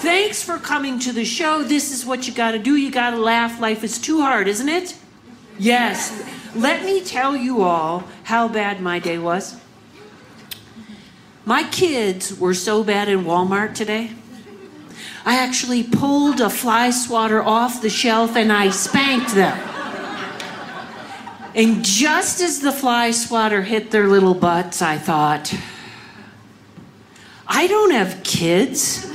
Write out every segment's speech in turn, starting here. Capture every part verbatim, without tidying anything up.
Thanks for coming to the show. This is what you gotta do. You gotta laugh. Life is too hard, isn't it? Yes. Let me tell you all how bad my day was. My kids were so bad in Walmart today. I actually pulled a fly swatter off the shelf and I spanked them. And just as the fly swatter hit their little butts, I thought, I don't have kids.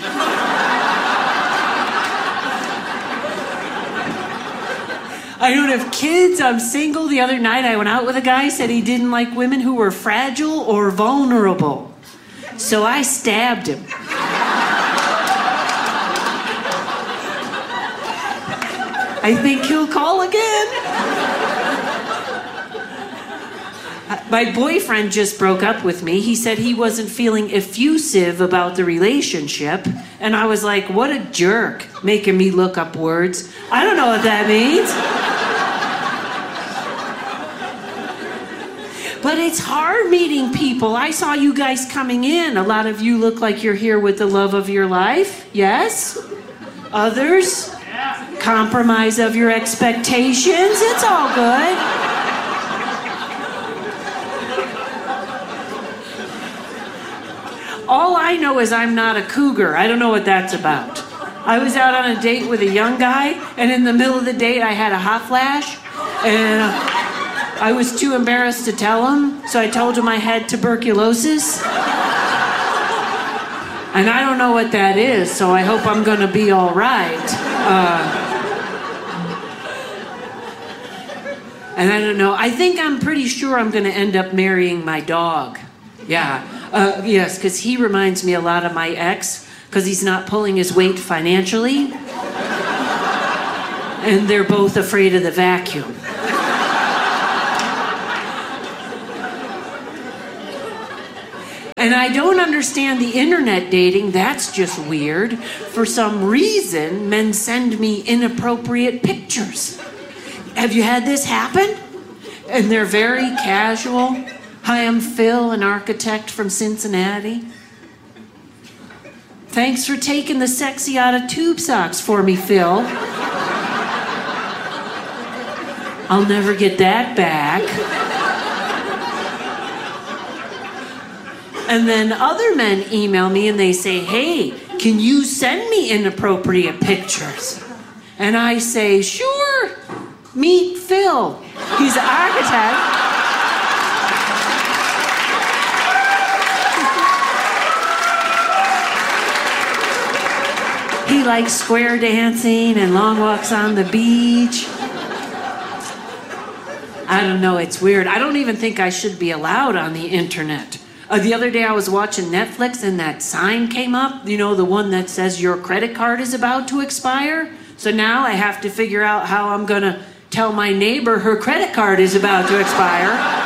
I don't have kids. I'm single. The other night I went out with a guy, said he didn't like women who were fragile or vulnerable. So I stabbed him. I think he'll call again. My boyfriend just broke up with me. He said he wasn't feeling effusive about the relationship. And I was like, what a jerk, making me look up words. I don't know what that means. But it's hard meeting people. I saw you guys coming in. A lot of you look like you're here with the love of your life. Yes? Others? Compromise of your expectations. It's all good. All I know is I'm not a cougar. I don't know what that's about. I was out on a date with a young guy, and in the middle of the date, I had a hot flash, and uh, I was too embarrassed to tell him, so I told him I had tuberculosis. And I don't know what that is, so I hope I'm going to be all right. Uh, and I don't know. I think I'm pretty sure I'm going to end up marrying my dog. Yeah. Uh, yes, because he reminds me a lot of my ex, because he's not pulling his weight financially. And they're both afraid of the vacuum. And I don't understand the internet dating. That's just weird. For some reason, men send me inappropriate pictures. Have you had this happen? And they're very casual. Hi, I'm Phil, an architect from Cincinnati. Thanks for taking the sexy out of tube socks for me, Phil. I'll never get that back. And then other men email me and they say, hey, can you send me inappropriate pictures? And I say, sure, meet Phil. He's an architect. He likes square dancing and long walks on the beach. I don't know, it's weird. I don't even think I should be allowed on the internet. Uh, the other day I was watching Netflix and that sign came up, you know, the one that says your credit card is about to expire. So now I have to figure out how I'm going to tell my neighbor her credit card is about to expire.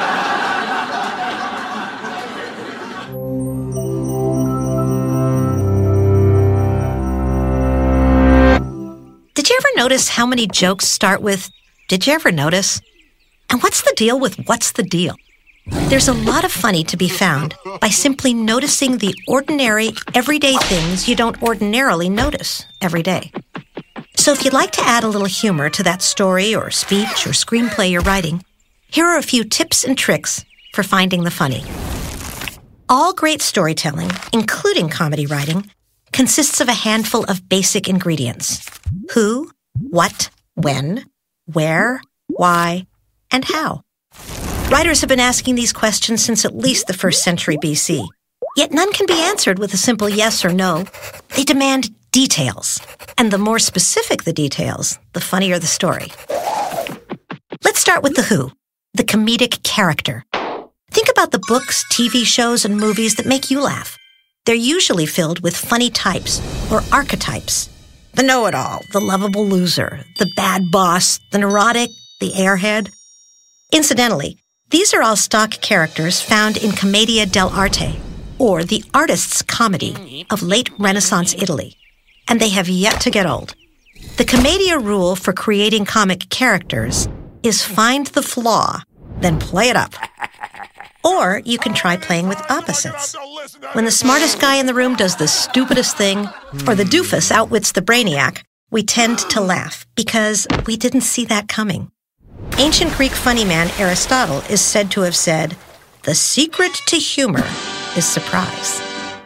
Did you ever notice how many jokes start with, did you ever notice? And what's the deal with what's the deal? There's a lot of funny to be found by simply noticing the ordinary, everyday things you don't ordinarily notice every day. So if you'd like to add a little humor to that story or speech or screenplay you're writing, here are a few tips and tricks for finding the funny. All great storytelling, including comedy writing, consists of a handful of basic ingredients. Who, what, when, where, why, and how. Writers have been asking these questions since at least the first century B C. Yet none can be answered with a simple yes or no. They demand details. And the more specific the details, the funnier the story. Let's start with the who, the comedic character. Think about the books, T V shows, and movies that make you laugh. They're usually filled with funny types or archetypes. The know-it-all, the lovable loser, the bad boss, the neurotic, the airhead. Incidentally, these are all stock characters found in Commedia dell'arte, or the artist's comedy of late Renaissance Italy, and they have yet to get old. The Commedia rule for creating comic characters is find the flaw, then play it up. Or you can try playing with opposites. When the smartest guy in the room does the stupidest thing, or the doofus outwits the brainiac, we tend to laugh because we didn't see that coming. Ancient Greek funny man Aristotle is said to have said, "The secret to humor is surprise."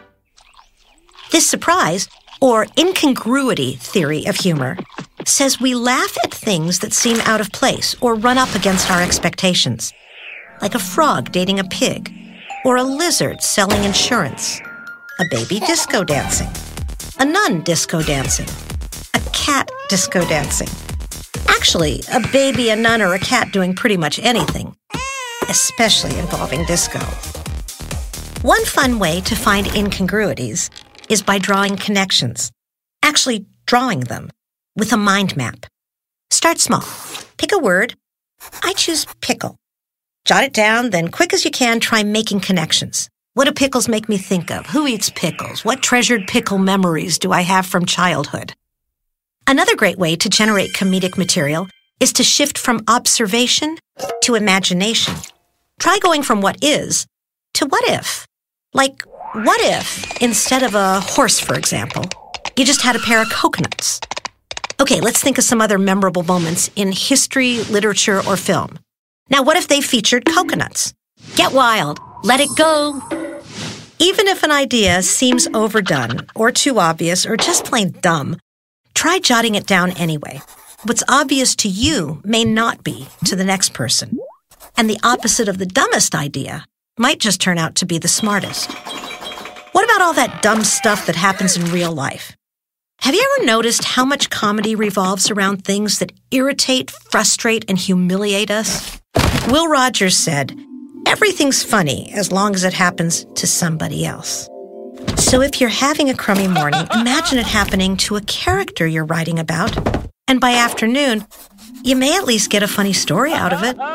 This surprise, or incongruity theory of humor, says we laugh at things that seem out of place or run up against our expectations, like a frog dating a pig, or a lizard selling insurance, a baby disco dancing, a nun disco dancing, a cat disco dancing. Actually, a baby, a nun, or a cat doing pretty much anything, especially involving disco. One fun way to find incongruities is by drawing connections. Actually, drawing them with a mind map. Start small. Pick a word. I choose pickle. Jot it down, then quick as you can, try making connections. What do pickles make me think of? Who eats pickles? What treasured pickle memories do I have from childhood? Another great way to generate comedic material is to shift from observation to imagination. Try going from what is to what if. Like, what if, instead of a horse, for example, you just had a pair of coconuts? Okay, let's think of some other memorable moments in history, literature, or film. Now, what if they featured coconuts? Get wild. Let it go. Even if an idea seems overdone, or too obvious, or just plain dumb, try jotting it down anyway. What's obvious to you may not be to the next person. And the opposite of the dumbest idea might just turn out to be the smartest. What about all that dumb stuff that happens in real life? Have you ever noticed how much comedy revolves around things that irritate, frustrate, and humiliate us? Will Rogers said, "Everything's funny as long as it happens to somebody else." So if you're having a crummy morning, imagine it happening to a character you're writing about, and by afternoon, you may at least get a funny story out of it.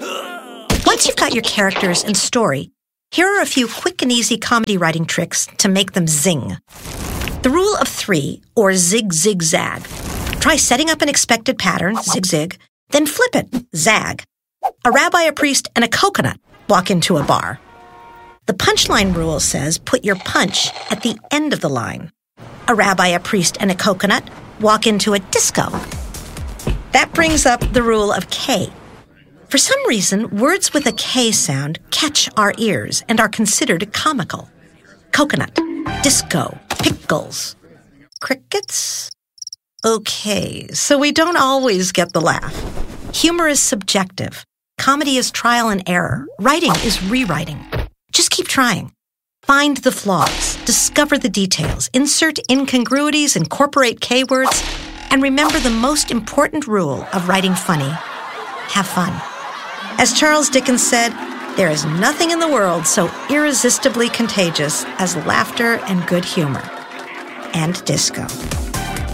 Once you've got your characters and story, here are a few quick and easy comedy writing tricks to make them zing. The rule of three, or zig, zig, zag. Try setting up an expected pattern, zig, zig, then flip it, zag. A rabbi, a priest, and a coconut walk into a bar. The punchline rule says put your punch at the end of the line. A rabbi, a priest, and a coconut walk into a disco. That brings up the rule of K. For some reason, words with a K sound catch our ears and are considered comical. Coconut, disco, pickles, crickets? Okay, so we don't always get the laugh. Humor is subjective. Comedy is trial and error. Writing is rewriting. Just keep trying. Find the flaws, discover the details, insert incongruities, incorporate K-words, and remember the most important rule of writing funny: have fun. As Charles Dickens said, there is nothing in the world so irresistibly contagious as laughter and good humor. And disco.